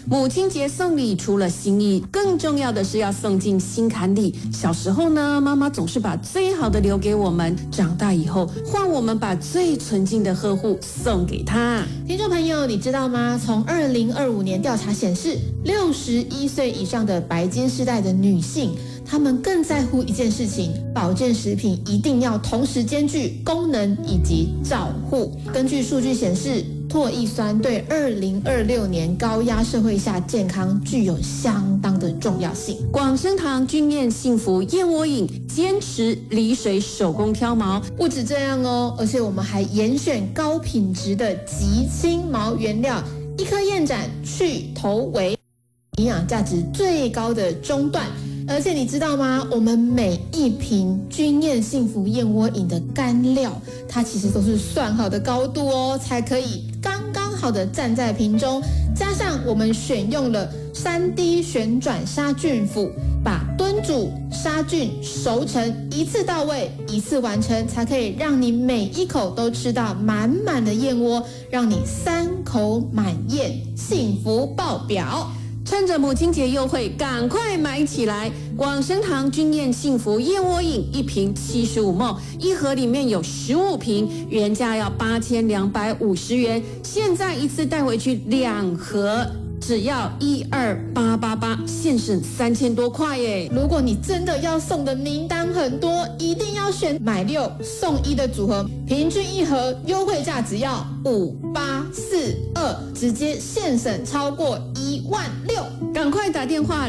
母亲节送礼除了心意，更重要的是要送进心坎里。小时候呢，妈妈总是把最好的留给我们，长大以后换我们把最纯净的呵护送给她。 听众朋友，你知道吗？从2025年调查显示，61岁以上的白金世代的女性，她们更在乎一件事情：保健食品一定要同时兼具功能以及照护。根据数据显示，唾液酸对2026年高压社会下健康具有相当的重要性。 广生堂君燕幸福燕窝饮，坚持离水手工挑毛。 不止这样哦，而且我们还严选高品质的极轻毛原料，一颗燕盏去头围，营养价值最高的中段。而且你知道吗？我们每一瓶君燕幸福燕窝饮的干料，它其实都是算好的高度哦，才可以刚刚好的站在瓶中。加上我们选用了3D 旋转杀菌釜，把炖煮、杀菌、熟成一次到位，一次完成，才可以让你每一口都吃到满满的燕窝，让你3口满宴，幸福爆表。 趁着母亲节优惠，赶快买起来！广生堂君燕幸福燕窝饮一瓶75ml，一盒里面有15瓶，原价要8250元，现在一次带回去2盒。只要12888，现省3000多块耶！ 如果你真的要送的名单很多，一定要选买6送1的组合，平均一盒优惠价只要5842，直接现省超过16000。 赶快打电话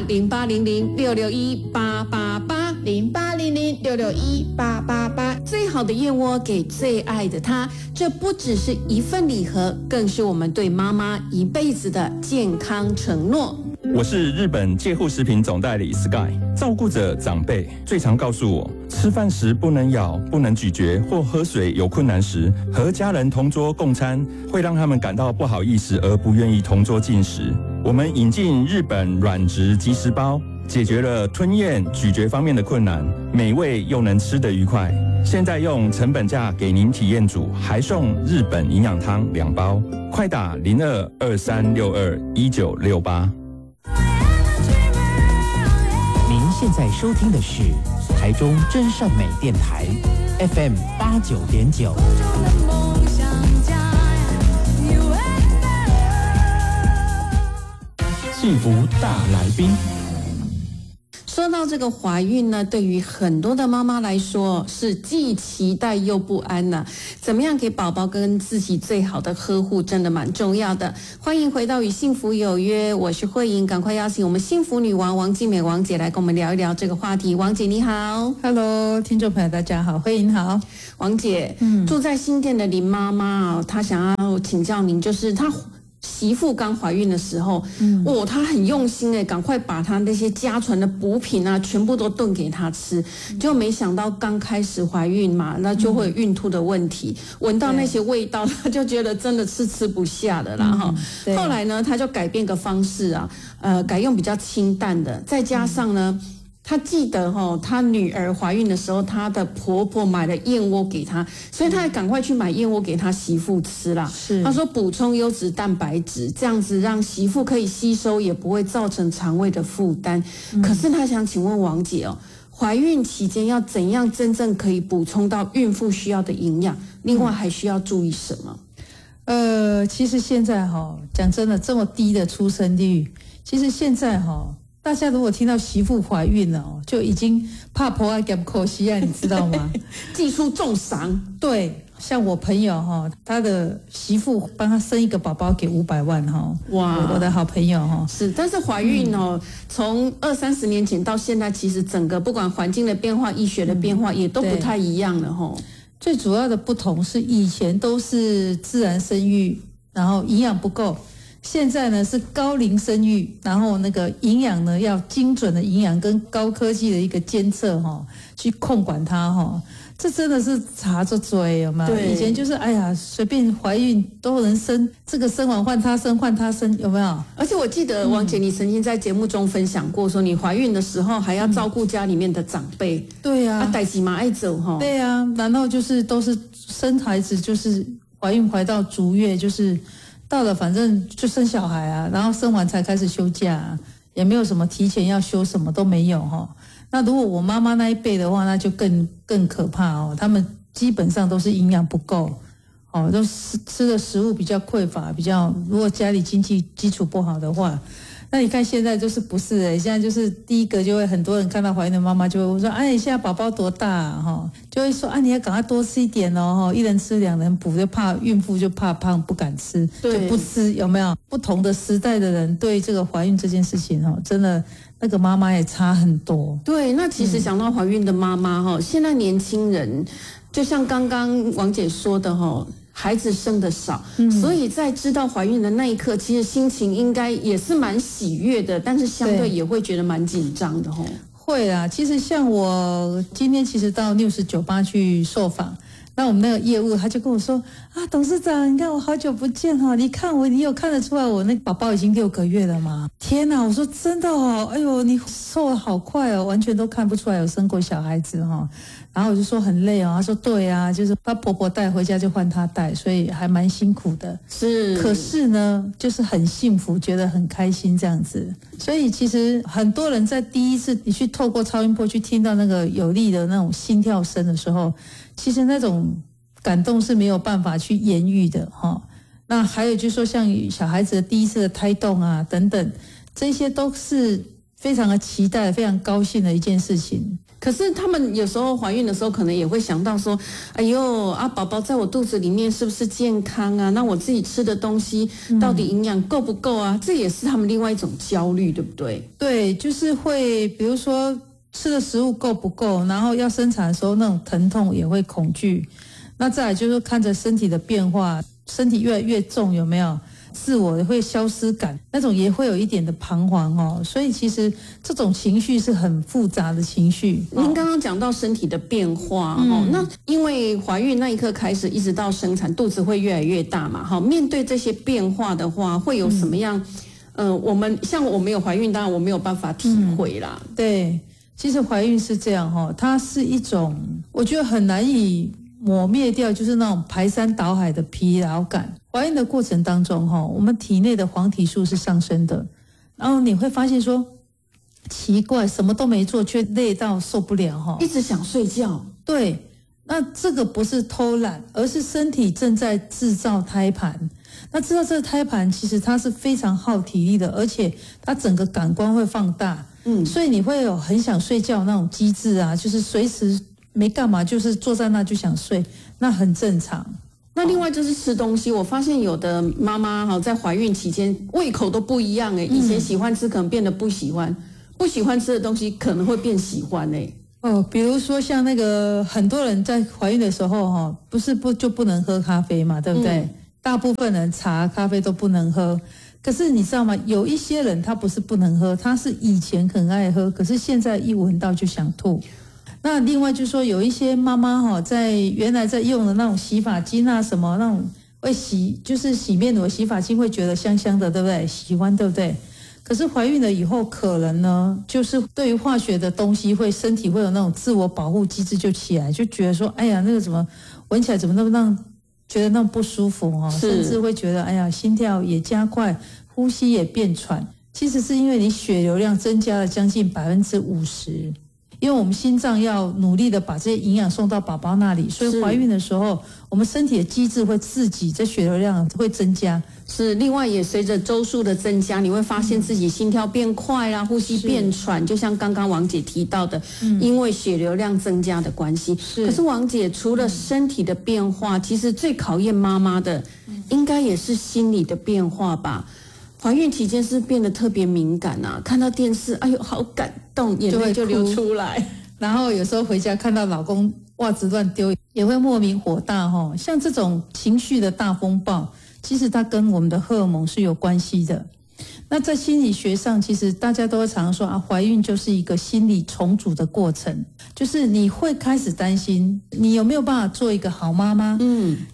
0800661888，0800661888，最好的燕窝给最爱的他。这不只是一份礼盒，更是我们对妈妈一辈子的健康承诺。 我是日本介护食品总代理 Sky。照顾者长辈最常告诉我，吃饭时不能咬、不能咀嚼或喝水有困难时，和家人同桌共餐会让他们感到不好意思而不愿意同桌进食。我们引进日本软质即食包，解决了吞咽、咀嚼方面的困难，美味又能吃得愉快。现在用成本价给您体验组，还送日本营养汤2包，快打0223621968。 您现在收听的是台中真善美电台 FM 89.9。幸福大来宾。 说到这个怀孕呢，对于很多的妈妈来说是既期待又不安呢。怎么样给宝宝跟自己最好的呵护，真的蛮重要的。欢迎回到与幸福有约，我是慧莹，赶快邀请我们幸福女王王静美王姐来跟我们聊一聊这个话题。王姐你好。 Hello， 听众朋友大家好，慧莹好。 王姐，住在新店的林妈妈她想要请教您，就是她媳妇刚怀孕的时候，她很用心赶快把她那些家传的补品啊，全部都炖给她吃。就没想到刚开始怀孕嘛，那就会有孕吐的问题，闻到那些味道，她就觉得真的是吃不下的啦哈。后来呢，她就改变个方式啊，改用比较清淡的，再加上呢。她记得她女儿怀孕的时候，她的婆婆买了燕窝给她，所以她还赶快去买燕窝给她媳妇吃啦。是，她说补充优质蛋白质，这样子让媳妇可以吸收，也不会造成肠胃的负担。可是她想请问王姐怀孕期间要怎样真正可以补充到孕妇需要的营养？另外还需要注意什么？ 其实现在讲真的，这么低的出生率，其实现在大家如果听到媳妇怀孕了，就已经怕婆啊给口西啊，你知道吗？ 技术重伤。 对，像我朋友他的媳妇帮他生一个宝宝给500万哇！我的好朋友是，但是怀孕从20-30年前到现在，其实整个不管环境的变化、医学的变化，也都不太一样了最主要的不同是以前都是自然生育，然后营养不够。现在呢是高龄生育，然后那个营养呢要精准的营养跟高科技的一个监测去控管它这真的是查着追有没有？以前就是随便怀孕都能生，这个生完换他生有没有？ 而且我记得王姐你曾经在节目中分享过，说你怀孕的时候还要照顾家里面的长辈。对啊，代志嘛爱走对啊，然后就是都是生孩子，就是怀孕怀到足月，就是到了反正就生小孩啊，然后生完才开始休假啊，也没有什么提前要休，什么都没有哈。那如果我妈妈那一辈的话，那就更可怕哦，他们基本上都是营养不够。哦，都吃的食物比较匮乏，如果家里经济基础不好的话，那你看现在就是不是现在就是第一个就会很多人看到怀孕的妈妈就会说，哎，现在宝宝多大啊？就会说你要赶快多吃一点哦，一人吃2人补，就怕孕妇就怕胖不敢吃，就不吃，有没有？不同的时代的人对这个怀孕这件事情真的那个妈妈也差很多。 对，那其实想到怀孕的妈妈现在年轻人就像刚刚王姐说的孩子生的少，所以在知道怀孕的那一刻，其实心情应该也是蛮喜悦的，但是相对也会觉得蛮紧张的会啦，其实像我今天其实到 News 98去受访，那我们那个业务他就跟我说啊，董事长，你看我好久不见你看你有看得出来我那宝宝已经6个月了吗？天哪，我说真的哎呦，你瘦得好快完全都看不出来有生过小孩子然后我就说很累他说对啊，就是她婆婆带回家就换她带，所以还蛮辛苦的。 是， 可是呢，就是很幸福，觉得很开心这样子。所以其实很多人在第一次你去透过超音波去听到那个有力的那种心跳声的时候，其实那种感动是没有办法去言喻的那还有就是说像小孩子的第一次的胎动啊等等，这些都是非常的期待非常高兴的一件事情。 可是他们有时候怀孕的时候可能也会想到说，哎呦宝宝在我肚子里面是不是健康啊，那我自己吃的东西到底营养够不够啊，这也是他们另外一种焦虑，对不对？ 对，就是会比如说吃的食物够不够，然后要生产的时候那种疼痛也会恐惧，那再来就是看着身体的变化，身体越来越重，有没有自我会消失感，那种也会有一点的彷徨所以其实这种情绪是很复杂的情绪。 您刚刚讲到身体的变化那因为怀孕那一刻开始一直到生产，肚子会越来越大嘛面对这些变化的话，会有什么样我们有怀孕，当然我没有办法体会啦对，其实怀孕是这样它是一种我觉得很难以抹灭掉，就是那种排山倒海的疲劳感。怀孕的过程当中我们体内的黄体素是上升的，然后你会发现说奇怪，什么都没做却累到受不了一直想睡觉。 对，那这个不是偷懒，而是身体正在制造胎盘。那制造这个胎盘其实它是非常耗体力的，而且它整个感官会放大所以你会有很想睡觉那种机制啊，就是随时没干嘛，就是坐在那就想睡，那很正常。 那另外就是吃东西，我发现有的妈妈在怀孕期间胃口都不一样以前喜欢吃可能变得不喜欢，不喜欢吃的东西可能会变喜欢比如说像那个很多人在怀孕的时候就不能喝咖啡嘛，对不对？大部分人茶咖啡都不能喝，可是你知道吗？有一些人他不是不能喝，他是以前很爱喝，可是现在一闻到就想吐。那另外就是说有一些妈妈原来在用的那种洗发精啊什么那种会就是洗面乳洗发精会觉得香香的，对不对？喜欢，对不对？可是怀孕了以后可能呢就是对于化学的东西身体会有那种自我保护机制就起来，就觉得说哎呀那个怎么闻起来怎么那么让觉得那么不舒服甚至会觉得哎呀心跳也加快，呼吸也变喘。其实是因为你血流量增加了将近50%，因为我们心脏要努力的把这些营养送到宝宝那里，所以怀孕的时候我们身体的机制会自己这血流量会增加。 是，另外也随着周数的增加，你会发现自己心跳变快啦，呼吸变喘，就像刚刚王姐提到的因为血流量增加的关系。可是王姐除了身体的变化其实最考验妈妈的应该也是心理的变化吧。怀孕期间是变得特别敏感啊，看到电视哎呦好感动，眼泪就流出来， 然后有时候回家看到老公袜子乱丢也会莫名火大像这种情绪的大风暴其实它跟我们的荷尔蒙是有关系的。那在心理学上其实大家都会常说怀孕就是一个心理重组的过程，就是你会开始担心你有没有办法做一个好妈妈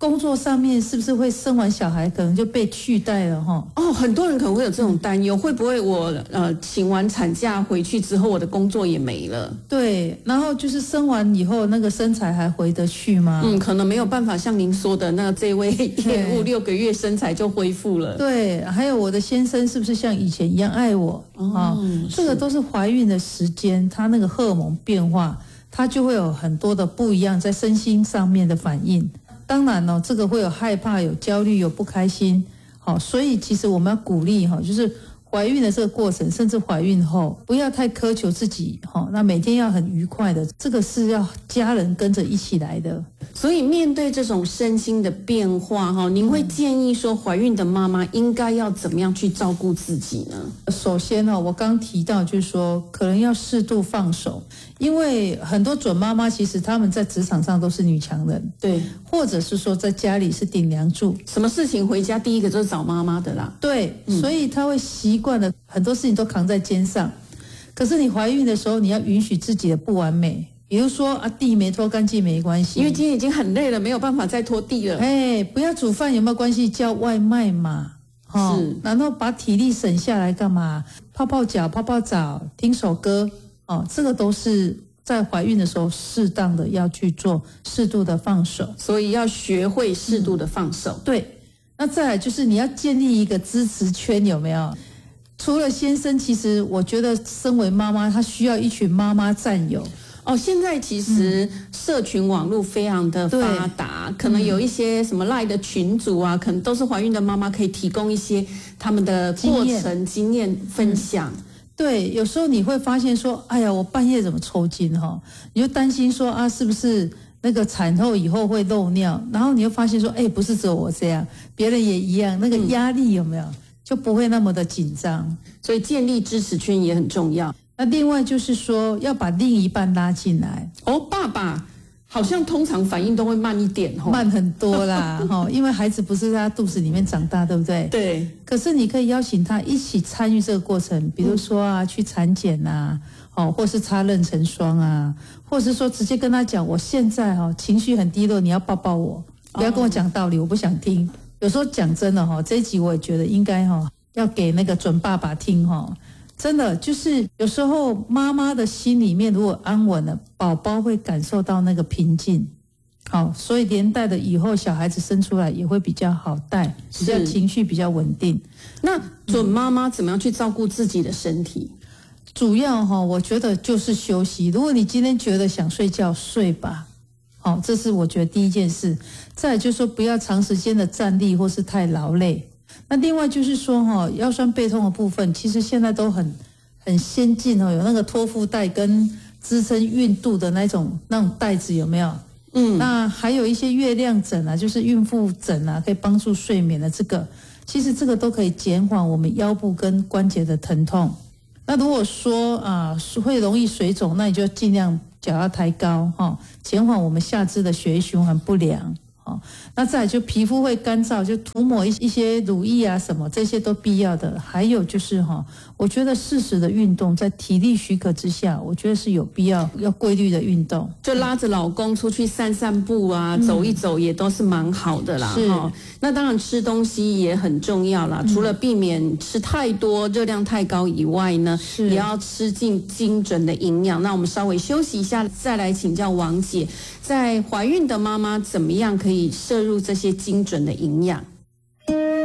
工作上面是不是会生完小孩可能就被取代了哈？ 哦，很多人可能会有这种担忧，会不会我请完产假回去之后，我的工作也没了？ 对，然后就是生完以后那个身材还回得去吗？ 可能没有办法像您说的那这位业务6个月身材就恢复了。 对，还有我的先生是不是像以前一样爱我？这个都是怀孕的时间，他那个荷尔蒙变化，他就会有很多的不一样在身心上面的反应。当然这个会有害怕、有焦虑、有不开心，所以其实我们要鼓励就是怀孕的这个过程，甚至怀孕后，不要太苛求自己，那每天要很愉快的，这个是要家人跟着一起来的。 所以面对这种身心的变化，您会建议说，怀孕的妈妈应该要怎么样去照顾自己呢？ 首先我刚提到就是说，可能要适度放手，因为很多准妈妈其实她们在职场上都是女强人， 对， 或者是说在家里是顶梁柱， 什么事情回家第一个就是找妈妈的啦。 对，所以她会习惯了很多事情都扛在肩上。可是你怀孕的时候，你要允许自己的不完美。比如说地没拖干净没关系， 因为今天已经很累了，没有办法再拖地了。 不要煮饭有没有关系？叫外卖嘛， 是， 然后把体力省下来干嘛？泡泡脚、泡泡澡、听首歌，这个都是在怀孕的时候适当的要去做，适度的放手。 所以要学会适度的放手。 对，那再来就是你要建立一个支持圈，有没有？除了先生，其实我觉得身为妈妈，她需要一群妈妈战友。 现在其实社群网络非常的发达，可能有一些什么LINE的群组啊，可能都是怀孕的妈妈可以提供一些他们的过程经验分享。 对，有时候你会发现说，哎呀，我半夜怎么抽筋你就担心说是不是那个产后以后会漏尿，然后你又发现说，不是只有我这样，别人也一样，那个压力有没有就不会那么的紧张， 所以建立支持圈也很重要。 那另外就是说，要把另一半拉进来。 爸爸好像通常反应都会慢一点慢很多啦因为孩子不是在他肚子里面长大，对不对？ 对。 可是你可以邀请他一起参与这个过程，比如说去产检啊，或是擦妊娠霜啊，或者是说直接跟他讲，我现在情绪很低落，你要抱抱我，不要跟我讲道理，我不想听。有时候讲真的这一集我也觉得应该要给那个准爸爸听真的就是有时候妈妈的心里面如果安稳了，宝宝会感受到那个平静。所以连带的以后小孩子生出来也会比较好带，比较情绪比较稳定。 那准妈妈怎么样去照顾自己的身体？ 主要我觉得就是休息。如果你今天觉得想睡觉，睡吧。这是我觉得第一件事。再来就是说不要长时间的站立或是太劳累。那另外就是说腰酸背痛的部分，其实现在都很先进有那个托腹带跟支撑孕肚的那种带子，有没有？那还有一些月亮枕啊，就是孕妇枕啊，可以帮助睡眠的这个，其实这个都可以减缓我们腰部跟关节的疼痛。那如果说会容易水肿，那你就尽量脚要抬高减缓我们下肢的血液循环不良。那再来就皮肤会干燥，就涂抹一些乳液啊什么，这些都必要的。还有就是我觉得适时的运动，在体力许可之下，我觉得是有必要规律的运动， 就拉着老公出去散散步啊，走一走也都是蛮好的啦。 是。 那当然吃东西也很重要啦，除了避免吃太多、热量太高以外呢，也要吃进精准的营养。那我们稍微休息一下，再来请教王姐，在怀孕的妈妈怎么样可以摄入这些精准的营养？